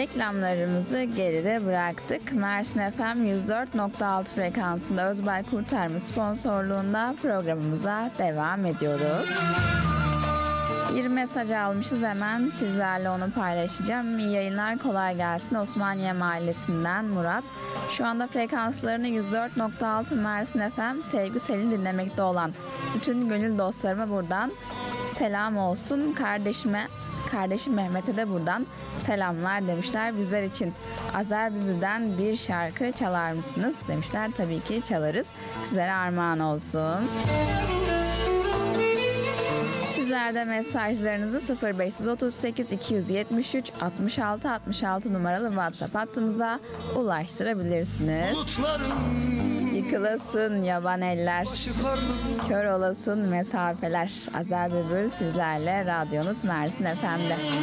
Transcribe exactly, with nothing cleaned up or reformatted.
Reklamlarımızı geride bıraktık. Mersin F M yüz dört nokta altı frekansında Özbel Kurtarma sponsorluğunda programımıza devam ediyoruz. Bir mesaj almışız, hemen sizlerle onu paylaşacağım. İyi yayınlar, kolay gelsin. Osmaniye Mahallesi'nden Murat. Şu anda frekanslarını yüz dört nokta altı Mersin F M Sevgi Selin dinlemekte olan bütün gönül dostlarıma buradan selam olsun. Kardeşime Kardeşim Mehmet'e de buradan selamlar demişler. Bizler için Azer Bülbül'den bir şarkı çalar mısınız demişler. Tabii ki çalarız. Sizlere armağan olsun. Sizler de mesajlarınızı sıfır beş otuz sekiz iki yüz yetmiş üç altmış altı altmış altı numaralı WhatsApp hattımıza ulaştırabilirsiniz. Yıkılasın yaban eller, kör olasın mesafeler. Azer Bülbül sizlerle, radyonuz Mersin F M'de.